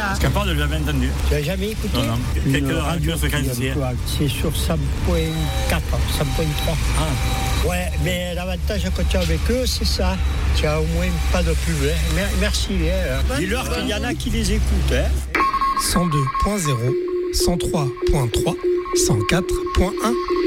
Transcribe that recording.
Parce qu'à part, je l'ai jamais entendu. Tu l'as jamais écouté? Non, non. Quelle radio fréquence c'est? C'est sur 100.4, 100.3. Ah. Ouais, mais l'avantage quand tu es avec eux, c'est ça. Tu as au moins pas de pub. Hein. Merci. Hein. Dis-leur qu'il y en a qui les écoutent. Hein. 102.0, 103.3, 104.1.